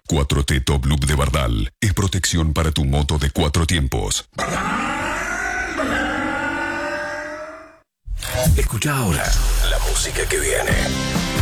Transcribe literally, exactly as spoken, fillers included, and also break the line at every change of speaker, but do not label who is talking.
cuatro T Top Loop de Bardal es protección para tu moto de cuatro tiempos. Escucha ahora la música que viene.